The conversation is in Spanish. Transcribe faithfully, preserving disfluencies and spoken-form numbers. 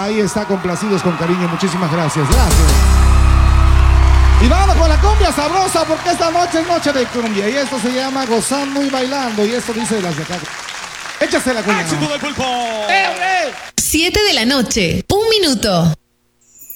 Ahí está, complacidos con cariño. Muchísimas gracias. Gracias. Y vamos con la cumbia sabrosa porque esta noche es noche de cumbia. Y esto se llama Gozando y Bailando. Y esto dice de las de acá. Échase la cumbia. ¡Éxito del pulpo! Siete de la noche, un minuto.